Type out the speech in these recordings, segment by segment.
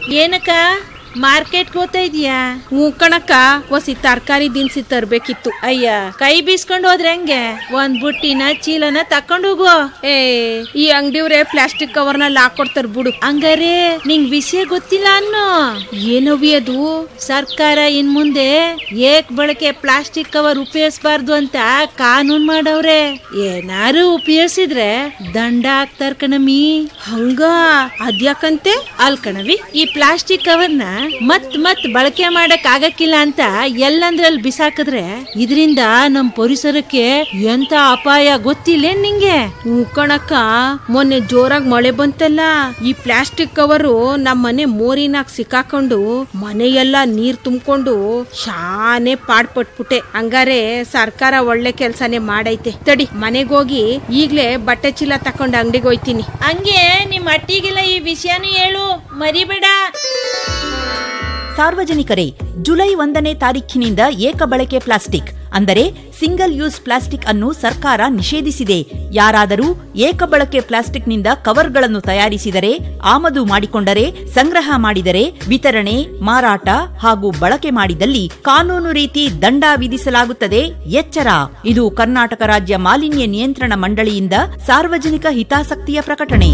ಏನಕ್ಕ ಮಾರ್ಕೆಟ್ಗೆ ಹೋಗ್ತಾ ಇದೀಯಾ? ಹ್ಞೂ ಕಣಕ್ಕ, ಹೊಸಿ ತರಕಾರಿ ದಿನಸಿ ತರ್ಬೇಕಿತ್ತು. ಅಯ್ಯ, ಕೈ ಬೀಸ್ಕೊಂಡು ಹೋದ್ರೆ ಹೆಂಗೆ? ಒಂದ್ ಬುಟ್ಟಿನ ಚೀಲನ ತಕೊಂಡು ಹೋಗು. ಏ, ಈ ಅಂಗಡಿಯವ್ರೆ ಪ್ಲಾಸ್ಟಿಕ್ ಕವರ್ನಲ್ಲಿ ಹಾಕೊಡ್ತಾರ ಬಿಡು. ಹಂಗಾರೆ ನಿಂಗ್ ವಿಷಯ ಗೊತ್ತಿಲ್ಲ ಅನ್ನೋ? ಏನವಿ ಅದು? ಸರ್ಕಾರ ಇನ್ ಮುಂದೆ ಏಕ್ ಬಳಕೆ ಪ್ಲಾಸ್ಟಿಕ್ ಕವರ್ ಉಪಯೋಗಿಸಬಾರ್ದು ಅಂತ ಕಾನೂನ್ ಮಾಡವ್ರೆ. ಏನಾರು ಉಪಯೋಗಿಸಿದ್ರೆ ದಂಡ ಹಾಕ್ತಾರ ಕಣಮಿ. ಹಂಗ? ಅದ್ಯಾಕಂತೆ? ಅಲ್ ಕಣವಿ, ಈ ಪ್ಲಾಸ್ಟಿಕ್ ಕವರ್ನ ಮತ್ ಬಳಕೆ ಮಾಡಕ್ ಆಗಕ್ಕಿಲ್ಲ ಅಂತ ಎಲ್ಲಂದ್ರಲ್ಲಿ ಬಿಸಾಕಿದ್ರೆ ಇದರಿಂದ ನಮ್ ಪರಿಸರಕ್ಕೆ ಎಂತ ಅಪಾಯ ಗೊತ್ತಿಲ್ಲ ನಿಂಗೆ? ಕಣಕ್ಕ, ಮೊನ್ನೆ ಜೋರಾಗಿ ಮಳೆ ಬಂತಲ್ಲ, ಈ ಪ್ಲಾಸ್ಟಿಕ್ ಕವರು ನಮ್ ಮನೆ ಮೋರಿನಾಗ ಸಿಕ್ಕಾಕೊಂಡು ಮನೆಯೆಲ್ಲ ನೀರ್ ತುಂಬಿಕೊಂಡು ಶಾನೆ ಪಾಡ್ಪಟ್ಬಿಟ್ಟೆ. ಹಂಗಾರೆ ಸರ್ಕಾರ ಒಳ್ಳೆ ಕೆಲ್ಸನೇ ಮಾಡೈತೆ. ತಡಿ, ಮನೆಗೋಗಿ ಈಗ್ಲೇ ಬಟ್ಟೆ ಚೀಲ ತಕೊಂಡ್ ಅಂಗಡಿಗೆ ಹೋಯ್ತೀನಿ. ಹಂಗೆ ನಿಮ್ ಅಟ್ಟಿಗೆಲ್ಲ ಈ ವಿಷಯನೂ ಹೇಳು, ಮರಿಬೇಡ. ಸಾರ್ವಜನಿಕರೇ, ಜುಲೈ 1ನೇ ತಾರೀಖಿನಿಂದ ಏಕಬಳಕೆ ಪ್ಲಾಸ್ಟಿಕ್ ಅಂದರೆ ಸಿಂಗಲ್ ಯೂಸ್ ಪ್ಲಾಸ್ಟಿಕ್ ಅನ್ನು ಸರ್ಕಾರ ನಿಷೇಧಿಸಿದೆ. ಯಾರಾದರೂ ಏಕಬಳಕೆ ಪ್ಲಾಸ್ಟಿಕ್ನಿಂದ ಕವರ್ಗಳನ್ನು ತಯಾರಿಸಿದರೆ, ಆಮದು ಮಾಡಿಕೊಂಡರೆ, ಸಂಗ್ರಹ ಮಾಡಿದರೆ, ವಿತರಣೆ, ಮಾರಾಟ ಹಾಗೂ ಬಳಕೆ ಮಾಡಿದಲ್ಲಿ ಕಾನೂನು ರೀತಿ ದಂಡ ವಿಧಿಸಲಾಗುತ್ತದೆ. ಎಚ್ಚರ! ಇದು ಕರ್ನಾಟಕ ರಾಜ್ಯ ಮಾಲಿನ್ಯ ನಿಯಂತ್ರಣ ಮಂಡಳಿಯಿಂದ ಸಾರ್ವಜನಿಕ ಹಿತಾಸಕ್ತಿಯ ಪ್ರಕಟಣೆ.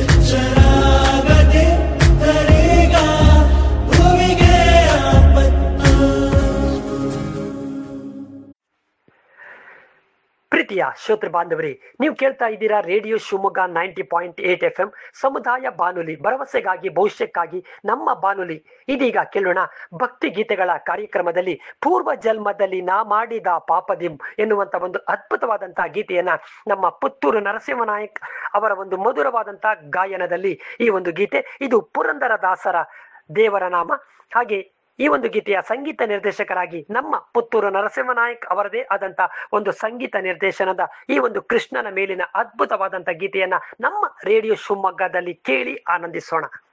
ಪ್ರೀತಿಯ ಶ್ರೋತೃ ಬಾಂಧವರೇ, ನೀವು ಕೇಳ್ತಾ ಇದ್ದೀರಾ ರೇಡಿಯೋ ಶಿವಮೊಗ್ಗ 90.8 FM ಸಮುದಾಯ ಬಾನುಲಿ, ಭರವಸೆಗಾಗಿ ಭವಿಷ್ಯಕ್ಕಾಗಿ ನಮ್ಮ ಬಾನುಲಿ. ಇದೀಗ ಕೇಳೋಣ ಭಕ್ತಿ ಗೀತೆಗಳ ಕಾರ್ಯಕ್ರಮದಲ್ಲಿ ಪೂರ್ವ ಜನ್ಮದಲ್ಲಿ ನಾ ಮಾಡಿದ ಪಾಪದಿಂ ಎನ್ನುವಂತ ಒಂದು ಅದ್ಭುತವಾದಂತಹ ಗೀತೆಯನ್ನ ನಮ್ಮ ಪುತ್ತೂರು ನರಸಿಂಹನಾಯಕ್ ಅವರ ಒಂದು ಮಧುರವಾದಂತಹ ಗಾಯನದಲ್ಲಿ ಈ ಒಂದು ಗೀತೆ. ಇದು ಪುರಂದರದಾಸರ ದೇವರ ನಾಮ. ಹಾಗೆ ಈ ಒಂದು ಗೀತೆಯ ಸಂಗೀತ ನಿರ್ದೇಶಕರಾಗಿ ನಮ್ಮ ಪುತ್ತೂರು ನರಸಿಂಹನಾಯಕ್ ಅವರದೇ ಆದಂತ ಒಂದು ಸಂಗೀತ ನಿರ್ದೇಶನದ ಈ ಒಂದು ಕೃಷ್ಣನ ಮೇಲಿನ ಅದ್ಭುತವಾದಂತ ಗೀತೆಯನ್ನ ನಮ್ಮ ರೇಡಿಯೋ ಶಿವಮೊಗ್ಗದಲ್ಲಿ ಕೇಳಿ ಆನಂದಿಸೋಣ.